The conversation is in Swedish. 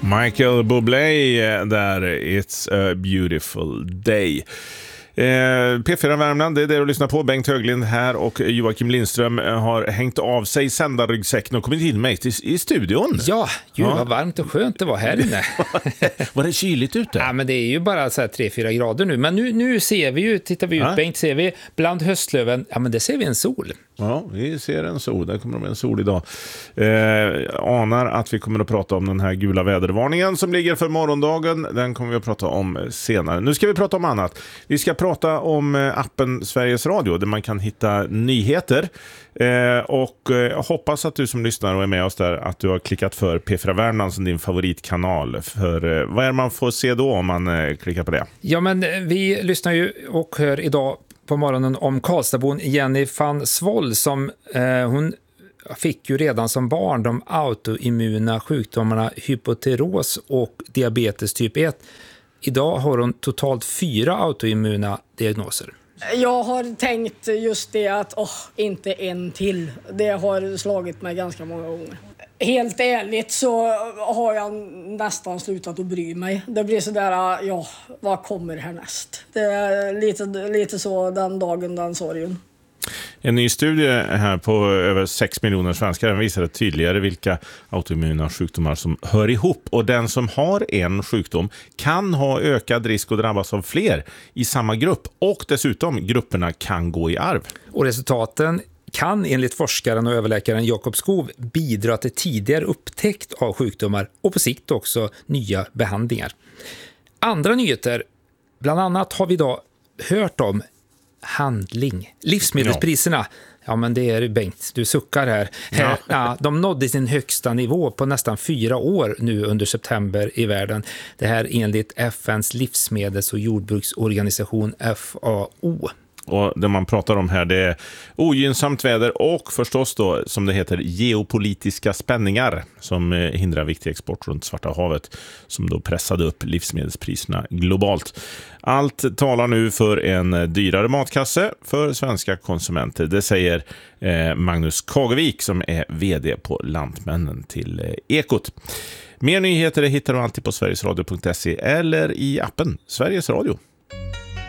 Michael Bublé där, It's a beautiful day. P4 Värmland, det är det du lyssnar på. Bengt Höglind här och Joakim Lindström har hängt av sig sändarryggsäcken och kommit in med i studion. Ja, vad varmt och skönt det var här inne. Var det kyligt ute? Ja, men det är ju bara så här 3-4 grader nu. Men nu ser vi ju, tittar vi ut, Bengt, ser vi bland höstlöven, ja men det ser vi en sol. Ja, vi ser en sol. Det kommer att bli en sol idag. Anar att vi kommer att prata om den här gula vädervarningen som ligger för morgondagen. Den kommer vi att prata om senare. Nu ska vi prata om annat. Vi ska prata om appen Sveriges Radio där man kan hitta nyheter. Och jag hoppas att du som lyssnar och är med oss där att du har klickat för P4 Värmland som din favoritkanal. För vad är det man får se då om man klickar på det? Ja, men vi lyssnar ju och hör idag på morgonen om Karlstadbon Jenny van Svoll som hon fick ju redan som barn de autoimmuna sjukdomarna hypotyreos och diabetes typ 1. Idag har hon totalt 4 autoimmuna diagnoser. Jag har tänkt just det att inte en till. Det har slagit mig ganska många gånger. Helt ärligt så har jag nästan slutat att bry mig. Det blir sådär, vad kommer härnäst? Det är lite så den dagen, den sorgen. En ny studie här på över 6 miljoner svenskar visar tydligare vilka autoimmuna sjukdomar som hör ihop. Och den som har en sjukdom kan ha ökad risk att drabbas av fler i samma grupp. Och dessutom, grupperna kan gå i arv. Och resultaten kan enligt forskaren och överläkaren Jakob Skov bidra till tidigare upptäckt av sjukdomar och på sikt också nya behandlingar. Andra nyheter, bland annat har vi idag hört om handling. Livsmedelspriserna, ja men det är Bengt, du suckar här. Ja, de nådde sin högsta nivå på nästan 4 år nu under september i världen. Det här enligt FNs livsmedels- och jordbruksorganisation FAO. Och det man pratar om här det är ogynnsamt väder och förstås då som det heter geopolitiska spänningar som hindrar viktig export runt Svarta havet som då pressade upp livsmedelspriserna globalt. Allt talar nu för en dyrare matkasse för svenska konsumenter. Det säger Magnus Kagevik som är vd på Lantmännen till Ekot. Mer nyheter hittar du alltid på sverigesradio.se eller i appen Sveriges Radio.